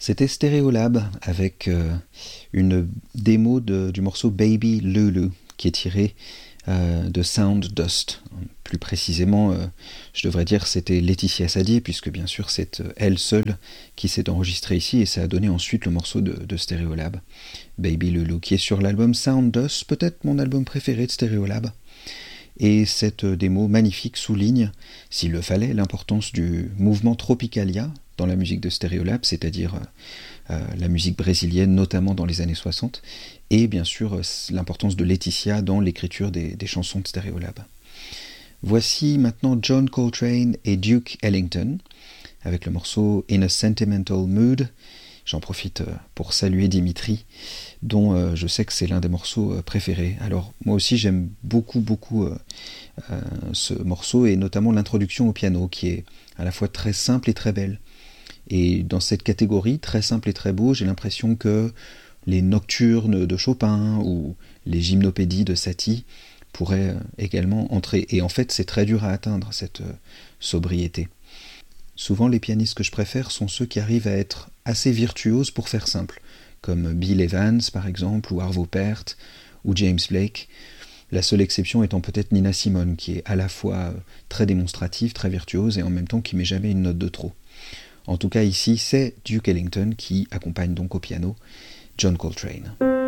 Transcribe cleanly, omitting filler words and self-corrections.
C'était Stereolab avec une démo du morceau Baby Lulu qui est tiré de Sound Dust. Plus précisément, je devrais dire c'était Laetitia Sadier, puisque bien sûr c'est elle seule qui s'est enregistrée ici et ça a donné ensuite le morceau de Stereolab, Baby Lulu, qui est sur l'album Sound Dust, peut-être mon album préféré de Stereolab. Et cette démo magnifique souligne, s'il le fallait, l'importance du mouvement Tropicalia dans la musique de Stereolab, c'est-à-dire la musique brésilienne, notamment dans les années 60, et bien sûr l'importance de Laetitia dans l'écriture des chansons de Stereolab. Voici maintenant John Coltrane et Duke Ellington, avec le morceau In a Sentimental Mood. J'en profite pour saluer Dimitri, dont je sais que c'est l'un des morceaux préférés. Alors moi aussi j'aime beaucoup ce morceau, et notamment l'introduction au piano, qui est à la fois très simple et très belle. Et dans cette catégorie, très simple et très beau, j'ai l'impression que les nocturnes de Chopin ou les gymnopédies de Satie pourraient également entrer. Et en fait, c'est très dur à atteindre, cette sobriété. Souvent, les pianistes que je préfère sont ceux qui arrivent à être assez virtuoses pour faire simple, comme Bill Evans, par exemple, ou Arvo Pärt, ou James Blake. La seule exception étant peut-être Nina Simone, qui est à la fois très démonstrative, très virtuose, et en même temps qui met jamais une note de trop. En tout cas, ici, c'est Duke Ellington qui accompagne donc au piano John Coltrane.